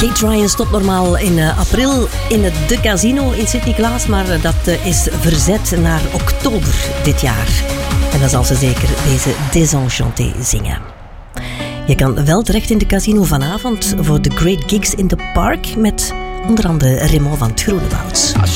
Kate Ryan stond normaal in april in het De Casino in Sint-Niklaas, maar dat is verzet naar oktober dit jaar. En dan zal ze zeker deze Désenchanté zingen. Je kan wel terecht in de Casino vanavond voor de Great Gigs in the Park met onder andere Raymond van 't Groenewoud.